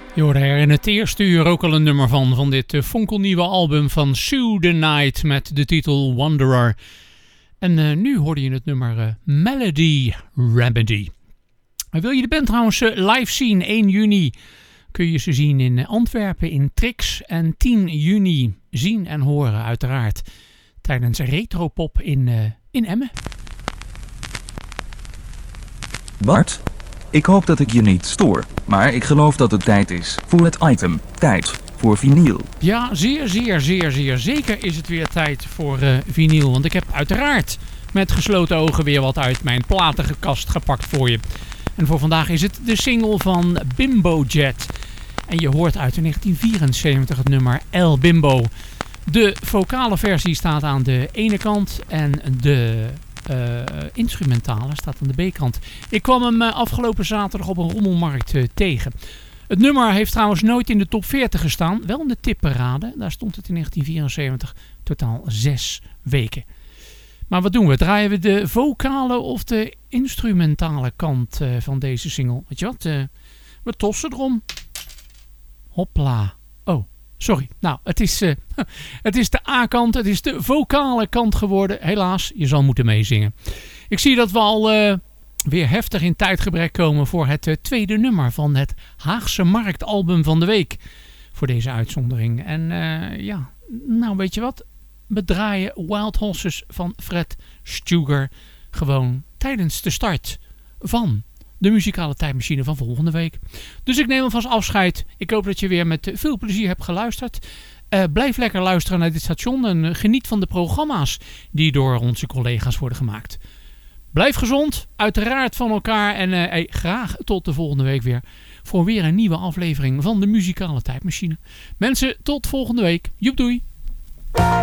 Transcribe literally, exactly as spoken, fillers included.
Je hoorde er in het eerste uur ook al een nummer van, van dit uh, fonkelnieuwe album van Sue the Night met de titel Wanderer. En uh, nu hoorde je het nummer uh, Melody Remedy. Uh, wil je de band trouwens uh, live zien? één juni kun je ze zien in Antwerpen in Trix. En tien juni zien en horen uiteraard tijdens Retropop in, uh, in Emmen. Bart, ik hoop dat ik je niet stoor, maar ik geloof dat het tijd is voor het item. Tijd voor vinyl. Ja, zeer, zeer, zeer, zeer zeker is het weer tijd voor uh, vinyl. Want ik heb uiteraard met gesloten ogen weer wat uit mijn platenkast gepakt voor je. En voor vandaag is het de single van Bimbo Jet. En je hoort uit de negentien vierenzeventig het nummer El Bimbo. De vocale versie staat aan de ene kant en de uh, instrumentale staat aan de B-kant. Ik kwam hem uh, afgelopen zaterdag op een rommelmarkt uh, tegen. Het nummer heeft trouwens nooit in de top veertig gestaan. Wel in de tipparade. Daar stond het in negentien vierenzeventig totaal zes weken. Maar wat doen we? Draaien we de vocale of de instrumentale kant uh, van deze single? Weet je wat? Uh, we tossen erom. Hopla. Oh, sorry. Nou, het is, uh, het is de A-kant. Het is de vocale kant geworden. Helaas, je zal moeten meezingen. Ik zie dat we al uh, weer heftig in tijdgebrek komen voor het uh, tweede nummer van het Haagse Marktalbum van de week. Voor deze uitzondering. En uh, ja, nou weet je wat? We draaien Wild Horses van Fred Stuger gewoon tijdens de start van de muzikale tijdmachine van volgende week. Dus ik neem alvast afscheid. Ik hoop dat je weer met veel plezier hebt geluisterd. Uh, blijf lekker luisteren naar dit station en uh, geniet van de programma's die door onze collega's worden gemaakt. Blijf gezond, uiteraard van elkaar en uh, hey, graag tot de volgende week weer voor weer een nieuwe aflevering van de muzikale tijdmachine. Mensen, tot volgende week. Joep, doei!